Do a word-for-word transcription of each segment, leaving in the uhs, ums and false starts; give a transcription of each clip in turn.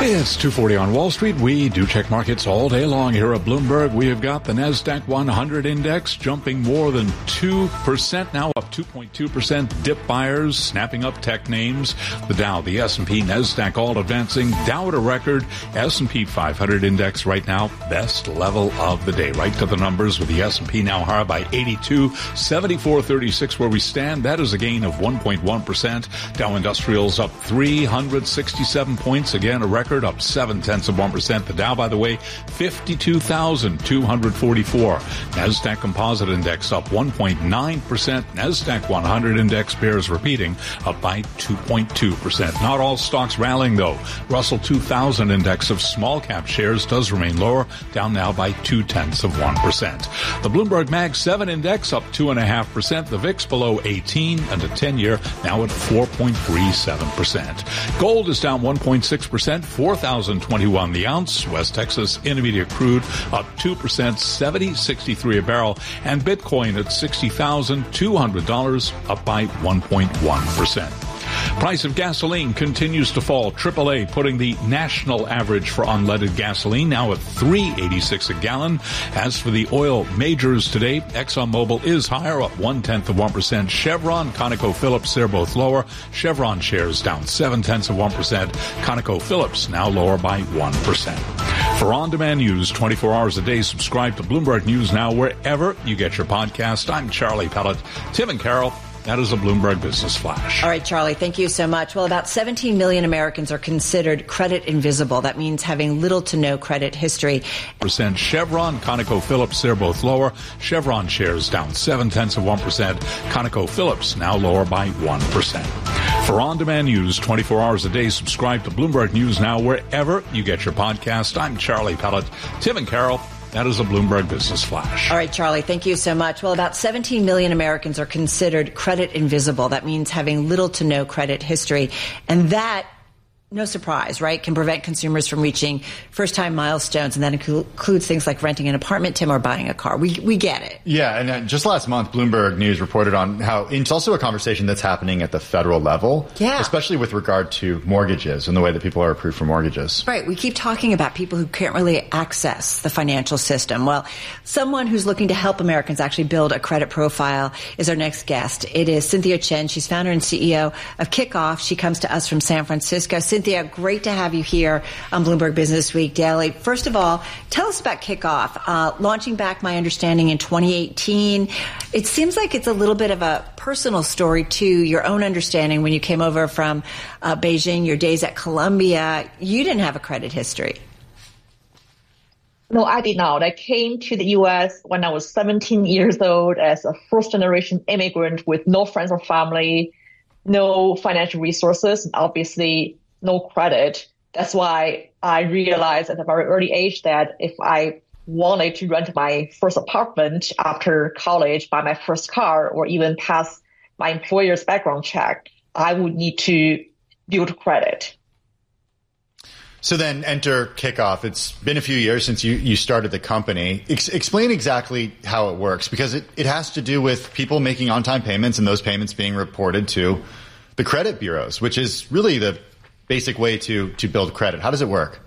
It's two forty on Wall Street. We do check markets all day long here at Bloomberg. We have got the NASDAQ one hundred index jumping more than two percent, now up two point two percent. Dip buyers snapping up tech names. The Dow, the S and P, NASDAQ all advancing. Dow at a record. S and P five hundred index right now, best level of the day. Right to the numbers with the S and P now higher by eighty-two, seventy-four thirty-six where we stand. That is a gain of one point one percent. Dow Industrials up three hundred sixty-seven points. Again, a record up seven tenths of one percent. The Dow, by the way, fifty-two thousand two hundred forty-four. NASDAQ Composite Index up one point nine percent. NASDAQ one hundred Index bears repeating up by two point two percent. Not all stocks rallying, though. Russell two thousand Index of small cap shares does remain lower, down now by two tenths of one percent. The Bloomberg Mag seven Index up two point five percent. The V I X below eighteen, and the ten-year now at four point three seven percent. Gold is down one point six percent, four thousand twenty-one the ounce. West Texas Intermediate crude up two percent, seventy sixty-three a barrel. And Bitcoin at sixty thousand two hundred dollars, up by one point one percent. Price of gasoline continues to fall. triple A putting the national average for unleaded gasoline now at three eighty-six a gallon. As for the oil majors today, ExxonMobil is higher, up one-tenth of one percent. Chevron, ConocoPhillips, they're both lower. Chevron shares down seven-tenths of one percent. ConocoPhillips now lower by one percent. For on-demand news twenty-four hours a day, subscribe to Bloomberg News Now wherever you get your podcast. I'm Charlie Pellet. Tim and Carol, that is a Bloomberg Business Flash. All right, Charlie, thank you so much. Well, about seventeen million Americans are considered credit invisible. That means having little to no credit history. Percent Chevron, ConocoPhillips, they're both lower. Chevron shares down seven-tenths of one percent. ConocoPhillips now lower by one percent. For on-demand news twenty-four hours a day, subscribe to Bloomberg News Now wherever you get your podcast. I'm Charlie Pellet. Tim and Carol, that is a Bloomberg Business Flash. All right, Charlie, thank you so much. Well, about seventeen million Americans are considered credit invisible. That means having little to no credit history. And that, no surprise, right, can prevent consumers from reaching first-time milestones. And that includes things like renting an apartment, Tim, or buying a car. We we get it. Yeah, and uh, just last month, Bloomberg News reported on how it's also a conversation that's happening at the federal level, yeah, especially with regard to mortgages and the way that people are approved for mortgages. Right. We keep talking about people who can't really access the financial system. Well, someone who's looking to help Americans actually build a credit profile is our next guest. It is Cynthia Chen. She's founder and C E O of Kickoff. She comes to us from San Francisco. Cynthia, great to have you here on Bloomberg Business Week Daily. First of all, tell us about Kickoff. Uh, launching back, my understanding, in twenty eighteen. It seems like it's a little bit of a personal story, too, your own understanding when you came over from uh, Beijing, your days at Columbia. You didn't have a credit history. No, I did not. I came to the U S when I was seventeen years old as a first-generation immigrant with no friends or family, no financial resources, and obviously no credit. That's why I realized at a very early age that if I wanted to rent my first apartment after college, buy my first car, or even pass my employer's background check, I would need to build credit. So then enter Kickoff. It's been a few years since you, you started the company. Ex- explain exactly how it works, because it, it has to do with people making on-time payments and those payments being reported to the credit bureaus, which is really the basic way to, to build credit. How does it work?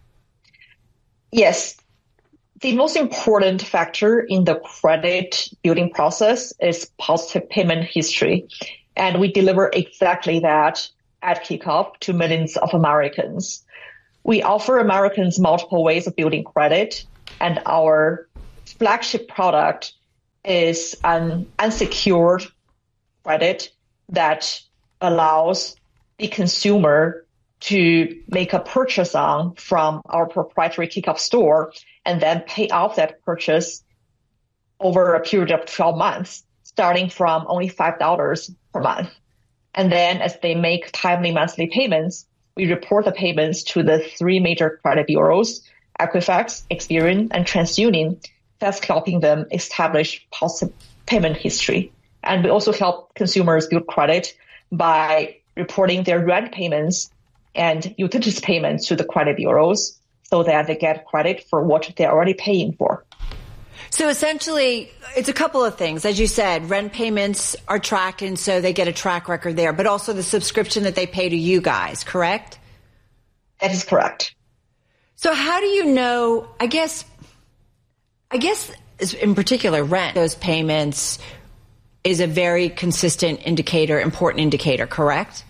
Yes. The most important factor in the credit building process is positive payment history. And we deliver exactly that at Kickoff to millions of Americans. We offer Americans multiple ways of building credit, and our flagship product is an unsecured credit that allows the consumer to make a purchase on from our proprietary Kickoff store and then pay off that purchase over a period of twelve months, starting from only five dollars per month. And then as they make timely monthly payments, we report the payments to the three major credit bureaus, Equifax, Experian, and TransUnion, thus helping them establish positive payment history. And we also help consumers build credit by reporting their rent payments and utilities payments to the credit bureaus so that they get credit for what they're already paying for. So essentially, it's a couple of things. As you said, rent payments are tracked, and so they get a track record there, but also the subscription that they pay to you guys, correct? That is correct. So how do you know, I guess, I guess in particular rent, those payments is a very consistent indicator, important indicator, correct?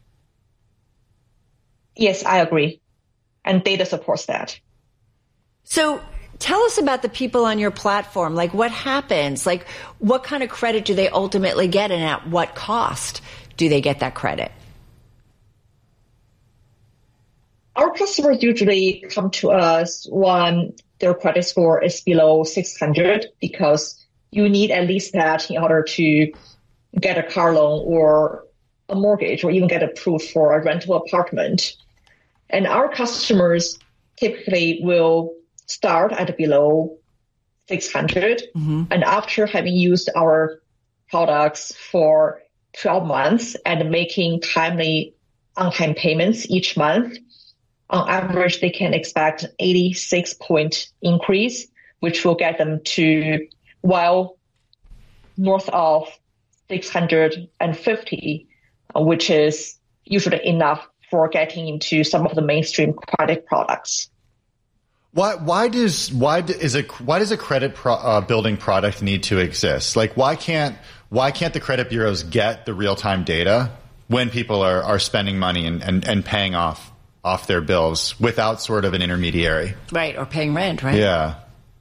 Yes, I agree. And data supports that. So tell us about the people on your platform. Like what happens? Like what kind of credit do they ultimately get and at what cost do they get that credit? Our customers usually come to us when their credit score is below six hundred because you need at least that in order to get a car loan or a mortgage or even get approved for a rental apartment. And our customers typically will start at below six hundred. Mm-hmm. And after having used our products for twelve months and making timely on-time payments each month, on average, they can expect an eighty-six point increase, which will get them to well north of six hundred fifty, which is usually enough for getting into some of the mainstream credit products. Why? Why does why is a why does a credit pro, uh, building product need to exist? Like, why can't why can't the credit bureaus get the real time data when people are, are spending money and, and, and paying off off their bills without sort of an intermediary? Right, or paying rent, right? Yeah.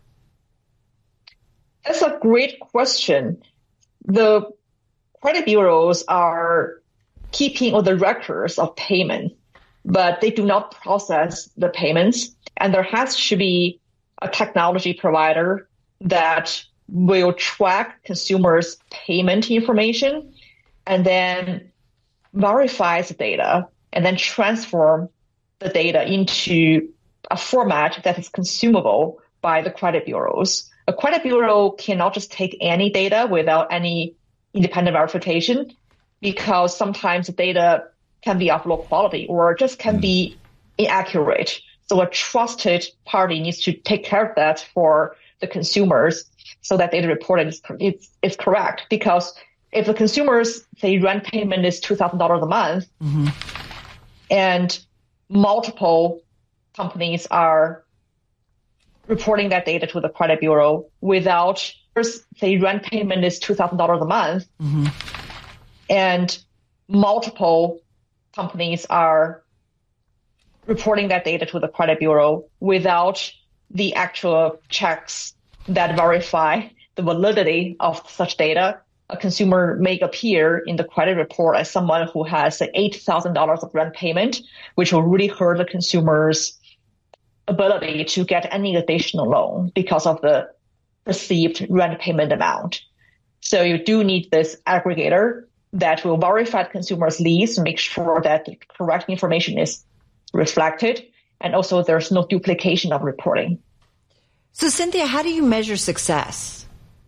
That's a great question. The credit bureaus are keeping all the records of payment, but they do not process the payments. And there has to be a technology provider that will track consumers' payment information and then verifies the data and then transform the data into a format that is consumable by the credit bureaus. A credit bureau cannot just take any data without any independent verification because sometimes the data can be of low quality or just can be inaccurate. So a trusted party needs to take care of that for the consumers so that data reported is, is, is correct. Because if the consumers, say, rent payment is two thousand dollars a month, mm-hmm. and multiple companies are reporting that data to the credit bureau without, say, rent payment is two thousand dollars a month, mm-hmm. and multiple companies are reporting that data to the credit bureau without the actual checks that verify the validity of such data. A consumer may appear in the credit report as someone who has eight thousand dollars of rent payment, which will really hurt the consumer's ability to get any additional loan because of the perceived rent payment amount. So you do need this aggregator that will verify the consumer's lease, make sure that the correct information is reflected, and also there's no duplication of reporting. So Cynthia, how do you measure success?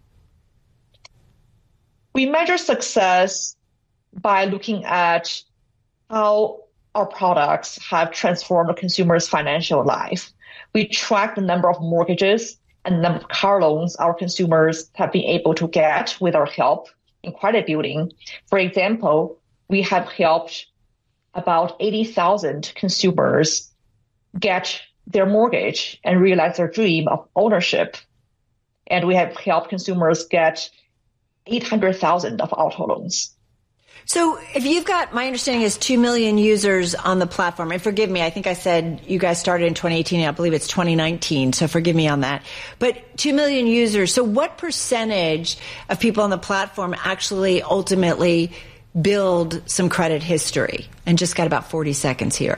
We measure success by looking at how our products have transformed the consumer's financial life. We track the number of mortgages and the number of car loans our consumers have been able to get with our help in credit building. For example, we have helped about eighty thousand consumers get their mortgage and realize their dream of ownership. And we have helped consumers get eight hundred thousand of auto loans. So if you've got, my understanding is two million users on the platform, and forgive me, I think I said you guys started in twenty eighteen, and I believe it's twenty nineteen, so forgive me on that. But two million users, so what percentage of people on the platform actually ultimately build some credit history? And just got about forty seconds here.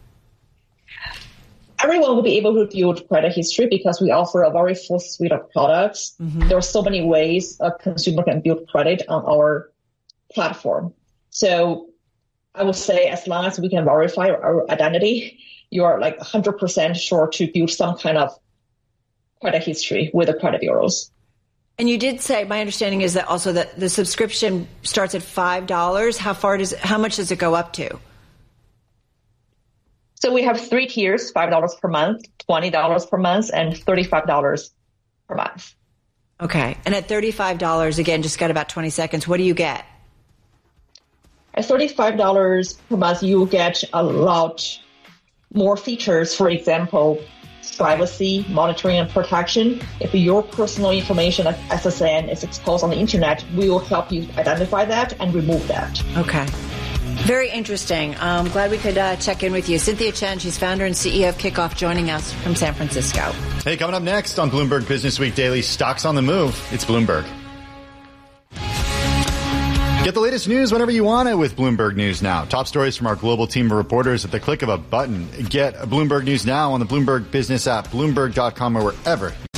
Everyone will be able to build credit history because we offer a very full suite of products. Mm-hmm. There are so many ways a consumer can build credit on our platform. So I would say as long as we can verify our identity, you are like one hundred percent sure to build some kind of credit history with the credit bureaus. And you did say, my understanding is that also that the subscription starts at five dollars. How far does it, how much does it go up to? So we have three tiers, five dollars per month, twenty dollars per month, and thirty-five dollars per month. Okay. And at thirty-five dollars, again, just got about twenty seconds, what do you get? At thirty-five dollars per month, you get a lot more features, for example, privacy, monitoring, and protection. If your personal information like S S N is exposed on the internet, we will help you identify that and remove that. Okay. Very interesting. I'm um, glad we could uh, check in with you. Cynthia Chen, she's founder and C E O of Kickoff, joining us from San Francisco. Hey, coming up next on Bloomberg Business Week Daily, stocks on the move. It's Bloomberg. Get the latest news whenever you want it with Bloomberg News Now. Top stories from our global team of reporters at the click of a button. Get Bloomberg News Now on the Bloomberg Business app, Bloomberg dot com, or wherever